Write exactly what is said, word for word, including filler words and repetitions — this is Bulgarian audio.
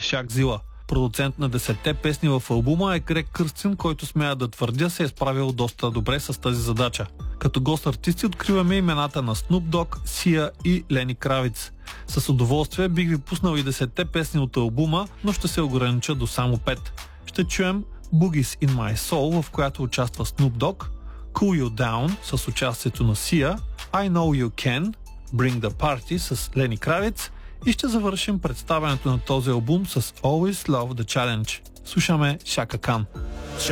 Шак Зила. Продуцент на десетте песни в албума е Грег Кърстин, който смея да твърдя се е справил доста добре с тази задача. Като гост артисти откриваме имената на Snoop Dogg, Sia и Лени Кравиц. С удоволствие бих ви пуснал и десетте песни от албума, но ще се огранича до само пет. Ще чуем Boogies in My Soul, в която участва Snoop Dogg, Cool You Down с участието на Sia, I Know You Can, Bring the Party с Лени Кравиц и ще завършим представянето на този албум с Always Love the Challenge. Слушаме Шака Кан.